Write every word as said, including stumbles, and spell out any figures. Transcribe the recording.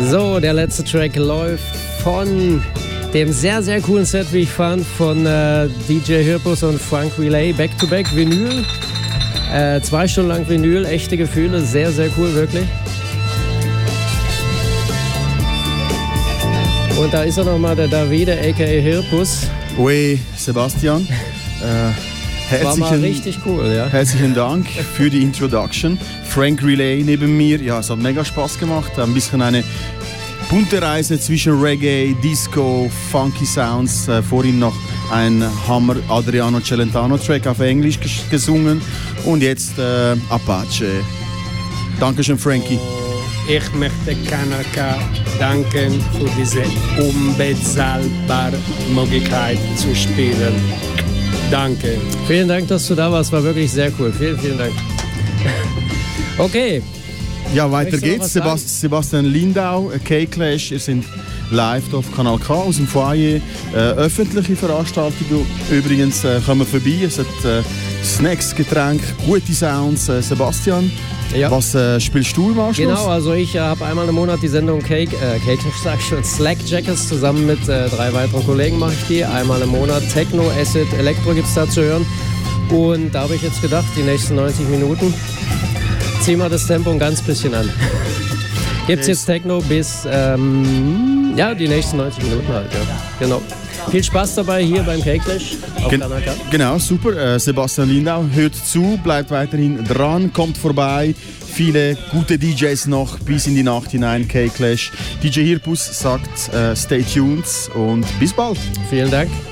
So, der letzte Track läuft von dem sehr, sehr coolen Set, wie ich fand, von äh, D J Hirpus und Frank Relay, Back-to-Back Vinyl. Äh, zwei Stunden lang Vinyl, echte Gefühle, sehr, sehr cool, wirklich. Und da ist er nochmal, der Davide, aka Hirpus. Oui, Sebastian. Äh, War mal richtig cool, ja. Herzlichen Dank für die Introduction. Frank Relay neben mir, ja, es hat mega Spaß gemacht. Ein bisschen eine bunte Reise zwischen Reggae, Disco, Funky Sounds. Äh, vorhin noch ein Hammer Adriano Celentano Track auf Englisch ges- gesungen und jetzt äh, Apache. Dankeschön, Frankie. Ich möchte Kanaka danken für diese unbezahlbare Möglichkeit zu spielen. Danke. Vielen Dank, dass du da warst. War wirklich sehr cool. Vielen, vielen Dank. Okay. Ja, weiter Möchtest du noch geht's. was sagen? Sebast- Sebastian Lindau, K-Clash. Ihr sind live auf Kanal K aus dem Foyer. Äh, öffentliche Veranstaltung übrigens. Äh, kommen vorbei. Es hat äh, Snacks, Getränke, gute Sounds. Äh, Sebastian, Ja. was äh, spielst du im Anschluss? Genau, also ich äh, habe einmal im Monat die Sendung Cake, äh, Cake sag ich schon, Slack Jackets, zusammen mit äh, drei weiteren Kollegen mache ich die. Einmal im Monat Techno, Acid, Elektro gibt es da zu hören. Und da habe ich jetzt gedacht, die nächsten neunzig Minuten ziehen wir das Tempo ein ganz bisschen an. Gibt es jetzt Techno bis, ähm, ja, die nächsten neunzig Minuten halt, ja. Genau. Viel Spaß dabei hier beim Cake Clash auf Gen- Kanal K. Genau, super. Äh, Sebastian Lindau hört zu, bleibt weiterhin dran, kommt vorbei. Viele gute D Js noch bis in die Nacht hinein, K-Clash. D J Hirpus sagt, äh, stay tuned und bis bald. Vielen Dank.